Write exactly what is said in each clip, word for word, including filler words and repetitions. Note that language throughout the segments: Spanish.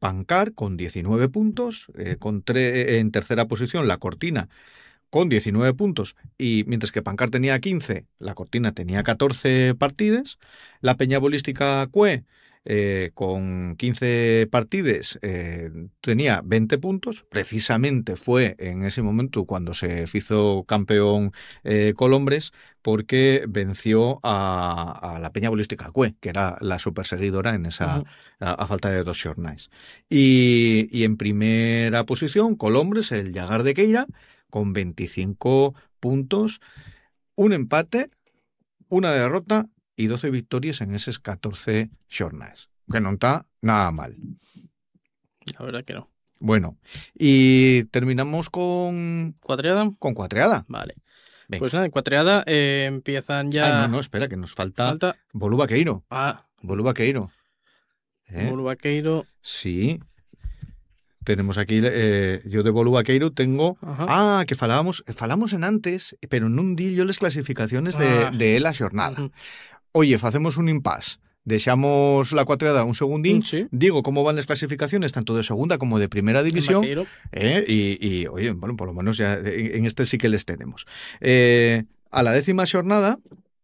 Pancar con diecinueve puntos, eh, con tre- en tercera posición la Cortina con diecinueve puntos, y mientras que Pancar tenía quince, la Cortina tenía catorce partides, la Peña Bolística Cue eh, con quince partides eh, tenía veinte puntos, precisamente fue en ese momento cuando se hizo campeón eh, Colombres, porque venció a, a la Peña Bolística Cue, que era la superseguidora en esa, Ujú. a, a falta de dos short nights. Y, y en primera posición, Colombres, el Llagar de Queira, con veinticinco puntos, un empate, una derrota y doce victorias en esos catorce short nights, que no está nada mal. La verdad que no. Bueno, y terminamos con, ¿Cuatreada? con Cuatreada. Vale. Venga. Pues nada, en Cuatreada eh, empiezan ya... Ah, no, no, espera, que nos falta, Falta... Bolu Vaqueiro. Ah, Bolu Vaqueiro. ¿Eh? Bolu Vaqueiro. Sí. Tenemos aquí, eh, yo de Bolu Vaqueiro tengo... Ajá. Ah, que falábamos, falamos en antes, pero non di yo las clasificaciones de, Ah. de la xornada. Ujú. Oye, facemos un impasse. Deixamos la Cuatreada un segundín. Sí. Digo cómo van las clasificaciones, tanto de segunda como de primera En división. Vaqueiro. ¿eh? Y, y, oye, bueno, por lo menos ya en, en este sí que les tenemos. Eh, a la décima xornada,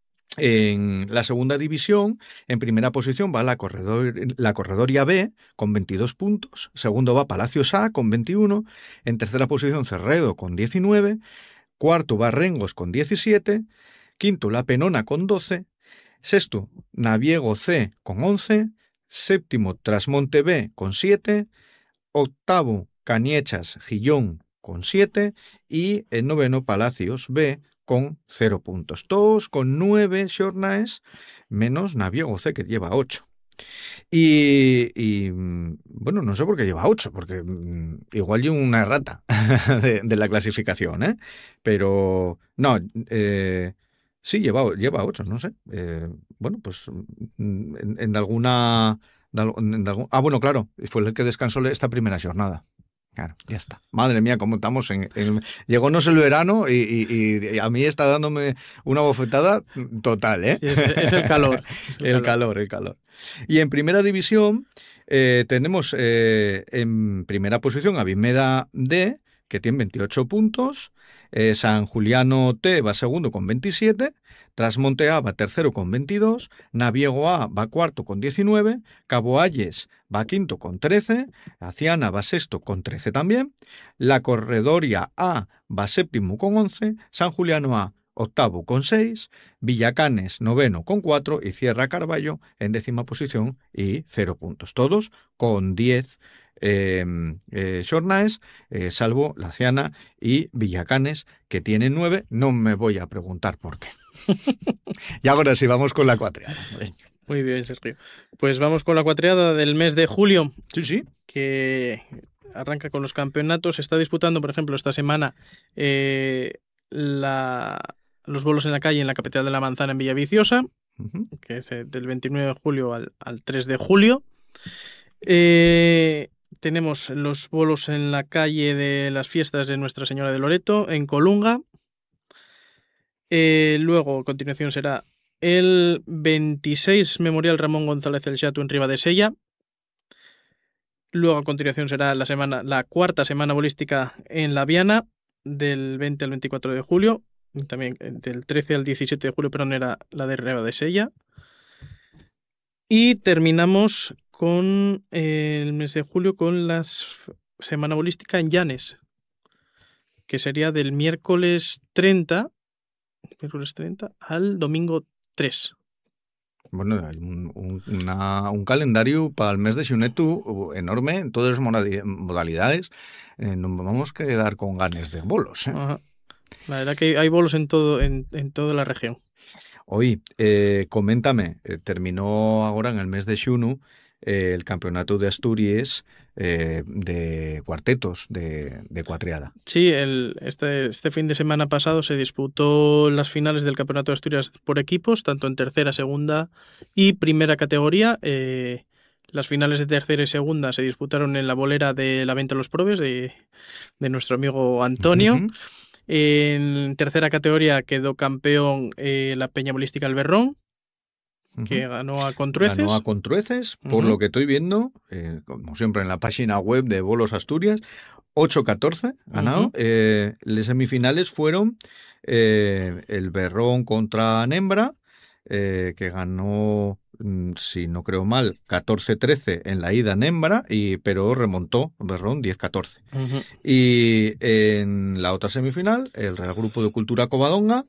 en la segunda división, en primera posición va la, corredor, la Corredoria B con veintidós puntos, segundo va Palacios A con veintiuno, en tercera posición Cerredo con diecinueve, cuarto va Rengos con diecisiete, quinto La Penona con doce, sexto Naviego C con once, séptimo Trasmonte B con siete, octavo Caniechas Gillón con siete y el noveno Palacios B con cero puntos. Todos con nueve short nights, menos Naviego C, que lleva ocho. Y, y, bueno, no sé por qué lleva ocho, porque mm, igual lleva una errata de, de la clasificación, ¿eh? Pero no, eh, sí, lleva, lleva ocho, no sé. Eh, bueno, pues mm, en, en alguna... En algún, ah, bueno, claro, fue el que descansó esta primera jornada. Claro, ya está. Madre mía, cómo estamos en... en llegónos el verano y, y, y a mí está dándome una bofetada total, ¿eh? Sí, es, es el calor. Es el, el calor. calor, el calor. Y en primera división eh, tenemos eh, en primera posición a Bimeda D, que tiene veintiocho puntos, eh, San Juliano T va segundo con veintisiete, Trasmonte A va tercero con veintidós, Naviego A va cuarto con diecinueve, Cabo Ayes va quinto con trece, Aciana va sexto con trece también, la Corredoria A va séptimo con once, San Juliano A octavo con seis, Villacanes noveno con cuatro y cierra Carballo en décima posición y cero puntos. Todos con diez eh, eh, short nights, eh, salvo la Ciana y Villacanes, que tienen nueve. No me voy a preguntar por qué. Y ahora sí, vamos con la cuatreada. Muy bien, Sergio. Pues vamos con la cuatreada del mes de julio. Sí, sí. Que arranca con los campeonatos. Se está disputando, por ejemplo, esta semana eh, la... los bolos en la calle en la capital de la Manzana, en Villaviciosa, uh-huh. que es del veintinueve de julio al, al tres de julio. Eh, tenemos los bolos en la calle de las fiestas de Nuestra Señora de Loreto, en Colunga. Eh, luego, a continuación, será el veintiséis Memorial Ramón González El Chato en Ribadesella. Luego, a continuación, será la semana, la cuarta semana bolística en La Viana, del veinte al veinticuatro de julio. También del trece al diecisiete de julio, pero no era la de Ribadesella. Y terminamos con eh, el mes de julio con la semana bolística en Llanes, que sería del miércoles treinta, miércoles treinta al domingo tres. Bueno, hay un, un, una, un calendario para el mes de Xunetu enorme en todas las modalidades. Eh, nos vamos a quedar con ganas de bolos, ¿eh? Ajá. La verdad que hay bolos en todo en, en toda la región. Oye, eh, coméntame, eh, terminó ahora en el mes de Xunu eh, el campeonato de Asturias eh, de cuartetos de, de cuatreada. Sí, el, este, este fin de semana pasado se disputó las finales del campeonato de Asturias por equipos, tanto en tercera, segunda y primera categoría. Eh, las finales de tercera y segunda se disputaron en la bolera de la Venta de los Probes de, de nuestro amigo Antonio. Uh-huh. En tercera categoría quedó campeón eh, la Peña Bolística El Berrón. que uh-huh. ganó a Contrueces. Ganó a Contrueces, por uh-huh. lo que estoy viendo, eh, como siempre en la página web de Bolos Asturias, ocho catorce ganado. Uh-huh. Eh, las semifinales fueron eh, el Berrón contra Nembra, eh, que ganó, si no creo mal, catorce trece en la ida Nembra, y, pero remontó Berrón diez catorce. Uh-huh. Y en la otra semifinal, el Real Grupo de Cultura Covadonga,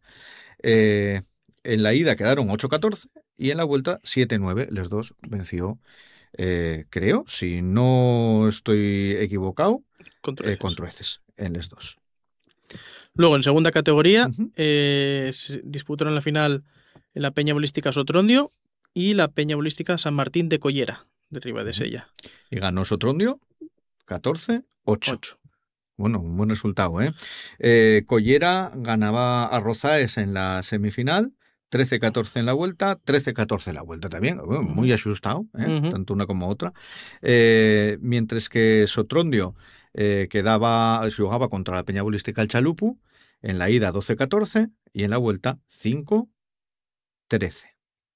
eh, en la ida quedaron ocho catorce y en la vuelta siete nueve. Les dos venció, eh, creo, si no estoy equivocado, Contrueces, eh, Contrueces en les dos. Luego, en segunda categoría, uh-huh. eh, se disputaron la final en la Peña Bolística Sotrondio y la Peña Bolística San Martín de Collera, de Ribadesella. Y ganó Sotrondio catorce ocho. Bueno, un buen resultado, ¿eh? eh Collera ganaba a Rozaes en la semifinal, trece catorce en la vuelta, trece catorce en la vuelta también, bueno, muy asustado, ¿eh? Uh-huh. Tanto una como otra. Eh, mientras que Sotrondio eh, quedaba, jugaba contra la Peña Bolística El Chalupu, en la ida doce catorce y en la vuelta cinco trece.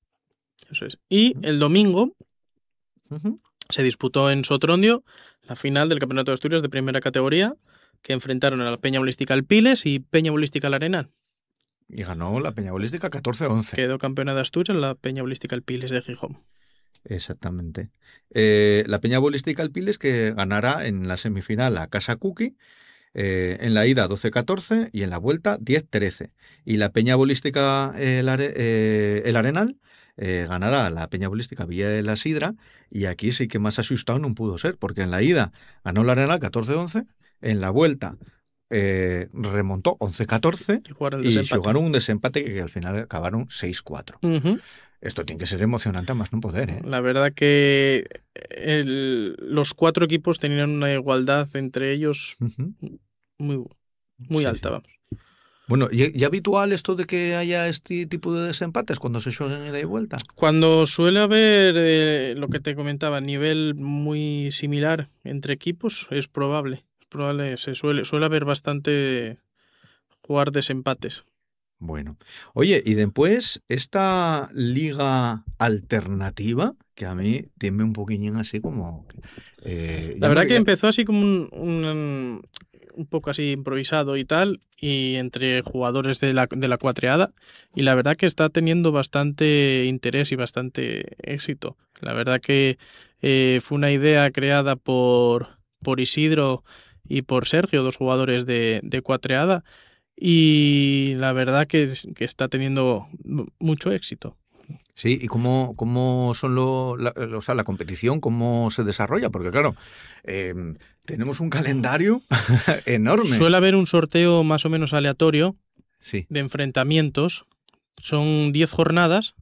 Eso es. Y el domingo uh-huh. se disputó en Sotrondio la final del Campeonato de Asturias de primera categoría, que enfrentaron a la Peña Bolística El Piles y Peña Bolística El Arenal. Y ganó la Peña Bolística catorce once. Quedó campeona de Asturias la Peña Bolística El Piles de Gijón. Exactamente. Eh, la Peña Bolística El Piles que ganará en la semifinal a Casa Cuqui, eh, en la ida doce catorce y en la vuelta diez trece. Y la Peña Bolística El, Are, eh, el Arenal eh, ganará la Peña Bolística Villa de la Sidra, y aquí sí que más asustado no pudo ser, porque en la ida ganó el Arenal catorce once, en la vuelta Eh, remontó once catorce y, y jugaron un desempate que, que al final acabaron seis cuatro. Uh-huh. Esto tiene que ser emocionante a más no poder, ¿eh? La verdad que el, los cuatro equipos tenían una igualdad entre ellos uh-huh. muy, muy sí, alta, sí. Vamos. Bueno, ¿y, ¿y habitual esto de que haya este tipo de desempates cuando se juegan ida y vuelta? Cuando suele haber eh, lo que te comentaba, nivel muy similar entre equipos, es probable. Probable, se suele, suele haber bastante jugar desempates. Bueno, oye, y después esta liga alternativa, que a mí tiene un poquillín así como... Eh, la verdad me... que empezó así como un, un, un poco así improvisado y tal, y entre jugadores de la, de la cuatreada, y la verdad que está teniendo bastante interés y bastante éxito. La verdad que eh, fue una idea creada por, por Isidro y por Sergio, dos jugadores de, de cuatreada, y la verdad que, que está teniendo mucho éxito. Sí, ¿y cómo, cómo son lo, la, o sea, la competición, cómo se desarrolla? Porque claro, eh, tenemos un calendario enorme. Suele haber un sorteo más o menos aleatorio sí. de enfrentamientos. Son diez jornadas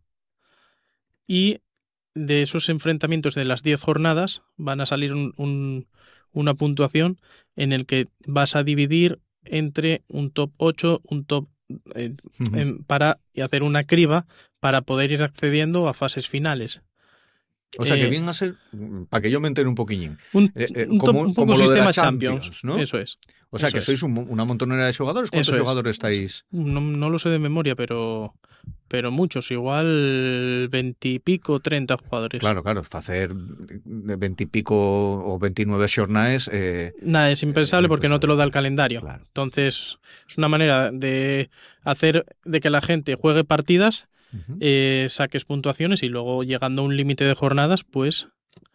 y de esos enfrentamientos de las diez jornadas van a salir un, un, una puntuación en el que vas a dividir entre un top ocho, un top eh, uh-huh. en, para hacer una criba para poder ir accediendo a fases finales. O sea, eh, que viene a ser, para que yo me entere un poquillín, un, eh, eh, un, como, top, un como poco lo sistema de la Champions, Champions, ¿no? Eso es. O sea, eso que es. sois un, una montonera de jugadores. ¿Cuántos eso jugadores es. estáis? No, no lo sé de memoria, pero pero muchos, igual veintipico, treinta jugadores. Claro, claro, hacer veintipico o veintinueve jornadas... Eh, Nada, es impensable eh, porque no te lo da el calendario. Claro. Entonces, es una manera de hacer de que la gente juegue partidas, uh-huh. eh, saques puntuaciones y luego, llegando a un límite de jornadas, pues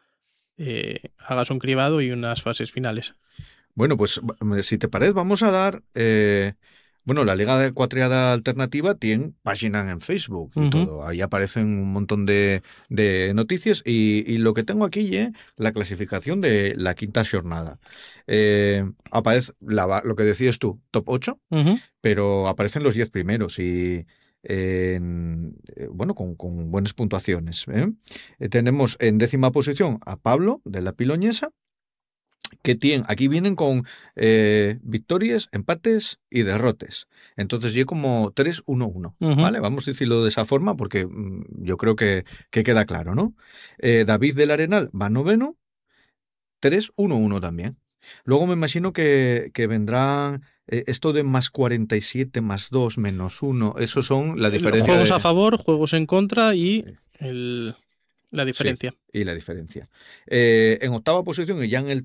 eh, hagas un cribado y unas fases finales. Bueno, pues si te parece, vamos a dar... Eh, Bueno, la Liga de Cuatreada Alternativa tiene página en Facebook y uh-huh. todo. Ahí aparecen un montón de, de noticias y, y lo que tengo aquí es la clasificación de la quinta jornada. Eh, aparece la, lo que decías tú, top ocho, uh-huh. pero aparecen los diez primeros y... Eh, bueno, con, con buenas puntuaciones. ¿eh? Eh, tenemos en décima posición a Pablo de la Piloñesa, que tienen, aquí vienen con eh, victorias, empates y derrotes. Entonces yo como tres uno uno, uh-huh. ¿vale? Vamos a decirlo de esa forma porque mmm, yo creo que, que queda claro, ¿no? Eh, David del Arenal va noveno, tres uno uno también. Luego me imagino que, que vendrá eh, esto de más cuarenta y siete, más dos, menos uno. Esos son la diferencia. Juegos de... a favor, juegos en contra y el, la diferencia. Sí, y la diferencia. Eh, en octava posición y ya en el